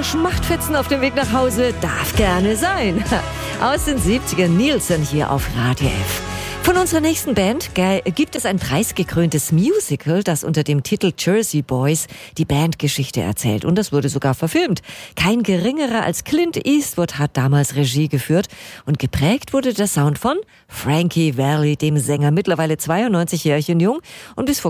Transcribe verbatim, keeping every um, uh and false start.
Schmachtfetzen auf dem Weg nach Hause darf gerne sein. Aus den siebzigern Nielsen hier auf Radio F. Von unserer nächsten Band gibt es ein preisgekröntes Musical, das unter dem Titel Jersey Boys die Bandgeschichte erzählt. Und das wurde sogar verfilmt. Kein geringerer als Clint Eastwood hat damals Regie geführt. Und geprägt wurde der Sound von Frankie Valli, dem Sänger, mittlerweile zweiundneunzig Jährchen jung und bis vor